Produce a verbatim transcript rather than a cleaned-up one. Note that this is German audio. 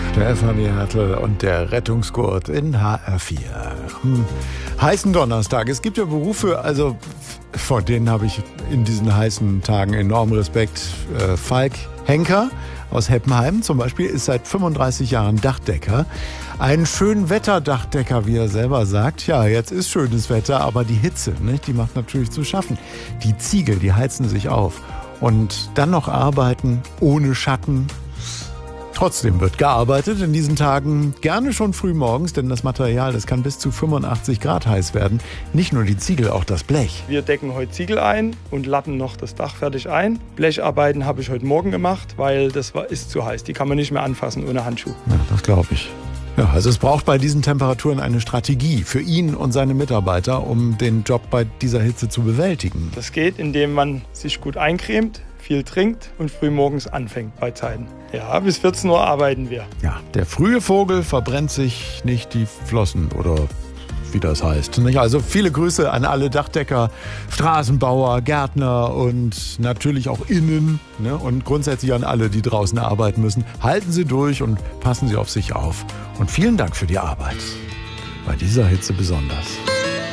Der F H W Hertel und der Rettungsgurt in H R vier. Hm. Heißen Donnerstag. Es gibt ja Berufe, also vor denen habe ich in diesen heißen Tagen enormen Respekt. Äh, Falk Henker aus Heppenheim zum Beispiel ist seit fünfunddreißig Jahren Dachdecker. Ein Schönwetterdachdecker, wie er selber sagt. Ja, jetzt ist schönes Wetter, aber die Hitze, ne, die macht natürlich zu schaffen. Die Ziegel, die heizen sich auf. Und dann noch arbeiten ohne Schatten. Trotzdem wird gearbeitet in diesen Tagen, gerne schon früh morgens, denn das Material, das kann bis zu fünfundachtzig Grad heiß werden. Nicht nur die Ziegel, auch das Blech. Wir decken heute Ziegel ein und latten noch das Dach fertig ein. Blecharbeiten habe ich heute Morgen gemacht, weil das war, ist zu heiß. Die kann man nicht mehr anfassen ohne Handschuh. Ja, das glaube ich. Ja, also es braucht bei diesen Temperaturen eine Strategie für ihn und seine Mitarbeiter, um den Job bei dieser Hitze zu bewältigen. Das geht, indem man sich gut eincremt, viel trinkt und früh morgens anfängt bei Zeiten. Ja, bis vierzehn Uhr arbeiten wir. Ja, der frühe Vogel verbrennt sich nicht die Flossen oder wie das heißt. Also viele Grüße an alle Dachdecker, Straßenbauer, Gärtner und natürlich auch innen, ne? Und grundsätzlich an alle, die draußen arbeiten müssen. Halten Sie durch und passen Sie auf sich auf. Und vielen Dank für die Arbeit. Bei dieser Hitze besonders.